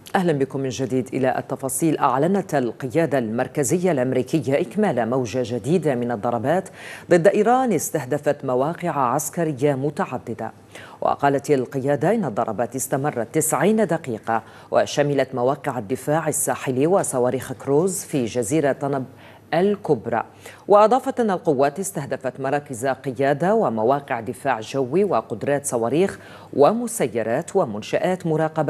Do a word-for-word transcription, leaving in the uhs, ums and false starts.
أهلا بكم من جديد إلى التفاصيل. أعلنت القيادة المركزية الأمريكية إكمال موجة جديدة من الضربات ضد إيران استهدفت مواقع عسكرية متعددة. وقالت القيادة إن الضربات استمرت تسعين دقيقة وشملت مواقع الدفاع الساحلي وصواريخ كروز في جزيرة طنب الكبرى. وأضافت أن القوات استهدفت مراكز قيادة ومواقع دفاع جوي وقدرات صواريخ ومسيرات ومنشآت مراقبة